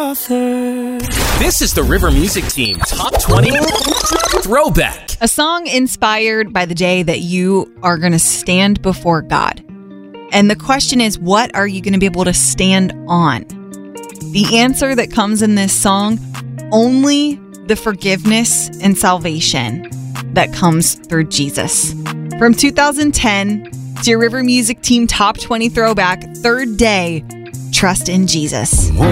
author. This is the River Music Team Top 20 Throwback. A song inspired by the day that you are going to stand before God. And the question is, what are you going to be able to stand on? The answer that comes in this song, only the forgiveness and salvation that comes through Jesus. From 2010, it's your River Music Team Top 20 Throwback, third day, Trust in Jesus.